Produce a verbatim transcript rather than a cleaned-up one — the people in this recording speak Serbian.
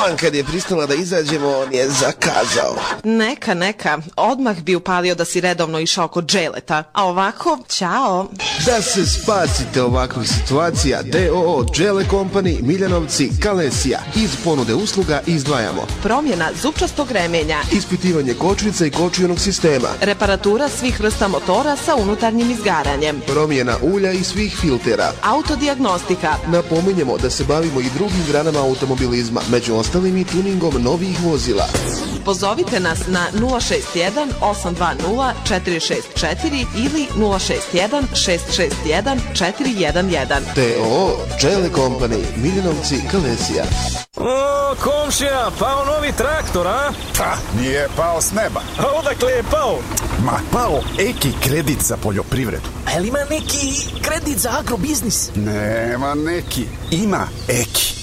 taman kad je pristala da izađemo, on je zakazao. Neka, neka, odmah bi upalio da si redovno išao kod Dželeta, a ovako, ćao. Da se spasite ovakvih situacija, D O O Džele Company, Miljanovci, Kalesija. Iz ponude usluga izdvajamo promjena zupčastog remenja, ispitivanje kočnica i kočionog sistema, reparatura svih vrsta motora sa unutarnjim izgaranjem, promjena ulja i svih filtera, autodijagnostika. Napominjemo da se bavimo i drugim granama automobilizma, među ostalim i tuningom novih vozila. Pozovite nas na nula šest jedan osam dva nula četiri šest četiri ili nula šest jedan šest šest jedan četiri jedan jedan. D O O Džele Company, Miljanovci, Kalesija. O, komšija, pao novi traktor, a? Pa, nije pao s neba. A odakle je pao? Ma, pao Eki kredit za poljoprivredu. A li ima neki kredit za agrobiznis? Nema neki, ima Eki.